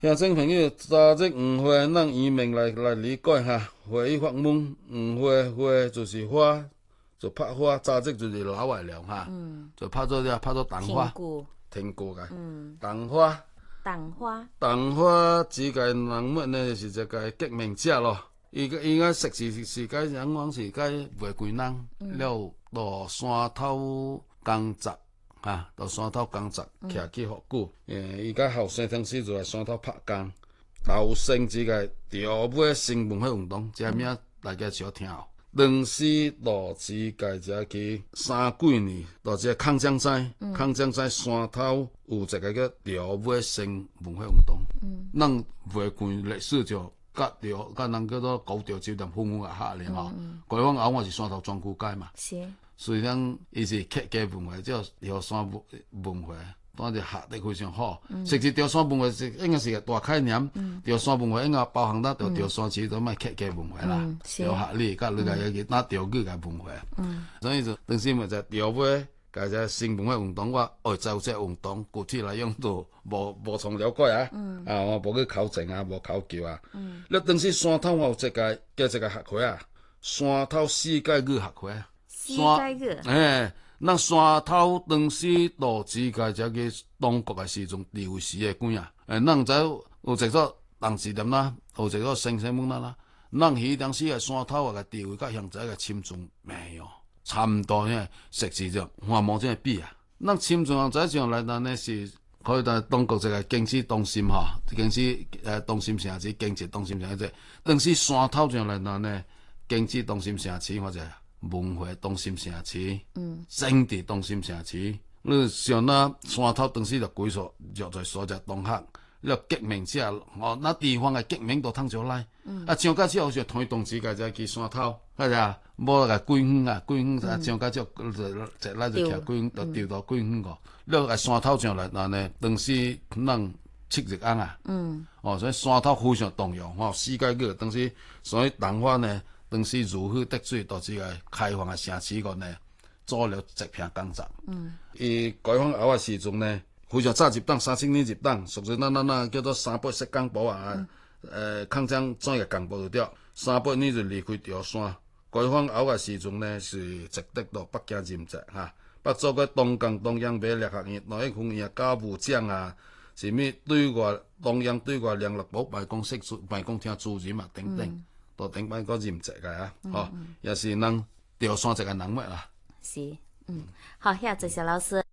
乡亲朋友，早日黄花，咱移民来理解哈。花语法文，花就是花，就拍花，早日就是老外了哈。就拍做桐花，天姑个。桐花。桐花指个人物呢，是一个革命者咯。伊个实是个人讲是个袂贵人，了到山头工作。到山头工作，徛起好久。伊甲后生当时就来山头拍工。后生即个潮尾新文化运动，这名大家少听哦。当时到即个只去3几年，到即个抗战灾，山头有一个叫潮尾新文化运动。咱袂关历史就甲人叫做高潮酒店分下下咧吼。规方后我是山头庄区街嘛。是。虽然伊是客家文化，叫潮山文化，当然学得非常好。实际潮山文化是应该是个大概念，潮山文化应该包含到潮山市都卖客家文化啦，潮学历甲你个去拿潮语个文化。所以就当时咪就潮尾，加只新文化运动，我走这运动具体来讲都无从了解啊。我无去考证啊，无考究啊。你当时山头有一个叫一个学会啊，山头世界语学会啊。咱山头当时到即个这个当国的时阵，地位是会管啊。咱知有一个同志店啦，有一个生鲜门啦。咱迄当时个山头个地位，甲现在个深圳没有差唔多呢。实际上，看无这比啊。咱深圳现在上来呢是可以在当国一个经济中心吼，中心城市，经济中心城市。当时山头上来呢，经济中心城市或者。文化中心城市，政治中心城市，你像咱山头当时就归属就在所在同学，了革命者，那地方的革命都通上来。像甲这好像推动之个才去山头，是啊，无个几远啊，像甲这就来就徛几远，就调到几远个。了个山头上来，呢，当时咱七日安啊，所以山头非常重要，世界个当时，所以桐花呢。当时如鱼得水，到这个开放的城市个呢，做了一片工作。伊解放后的时阵呢，非常早入党，30年入党，属于咱叫做300式干部啊。抗战专业干部就对，300年就离开潮山。解放后的时阵呢，是直得到北京任职哈。北做过东央美力学院、内科院教务长啊，什么中央对外联络部办公厅主任啊等等。都顶摆个任职个啊，也是咱潮山一个人物啦。 是，好，谢谢老师。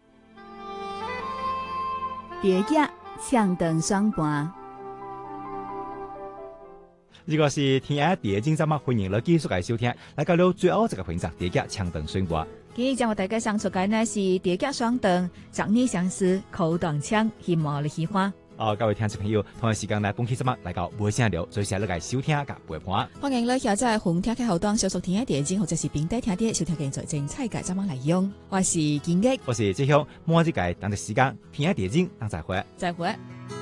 蝶仔唱长双盘。 如果是听下蝶精节目，欢迎你继续来收听。来到了最后这个环节，蝶仔唱长双盘。 今日将为大家上出嘅呢是蝶仔双长，十年相思，口短枪，希望你喜欢。 各位听众朋友，同一时間呢，恭喜節目嚟到每聲聊，最時嚟收聽甲陪伴。 歡迎你下載紅聽嘅後檔小熟聽嘅電影，或者是平底聽啲小聽嘅在精彩嘅怎麼嚟用？我是建益， 我是志雄，每一屆當隻時間聽下電影，當再會。 再會。